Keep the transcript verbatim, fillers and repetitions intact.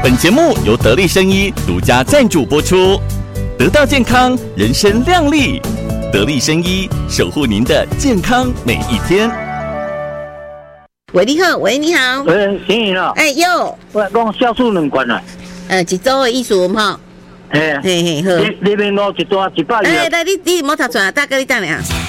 本节目由得力生医独家赞助播出，得到健康，人生亮丽。得力生医，守护您的健康每一天。 喂，你好，喂，你好， 喂，行行了， 哎哟， 我讲销售两罐啊， 呃，一周的意思有吼， 嘿， 嘿嘿好， 你你边路一单一百二， 哎，来，你你莫读出来，大哥你等下。